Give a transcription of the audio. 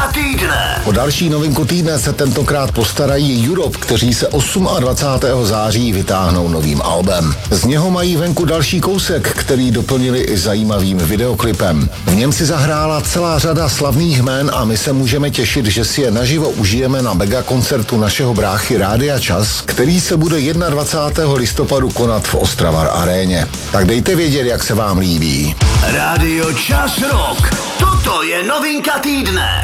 týdne. O další novinku týdne se tentokrát postarají Europe, kteří se 28. září vytáhnou novým albem. Z něho mají venku další kousek, který doplnili i zajímavým videoklipem. V něm si zahrála celá řada slavných jmén a my se můžeme těšit, že si je naživo užijeme na megakoncertu našeho bráchy Rádia Čas, který se bude 21. listopadu konat v Ostravar aréně. Tak dejte vědět, jak se vám líbí. Rádio Čas Rock. Toto je novinka týdne.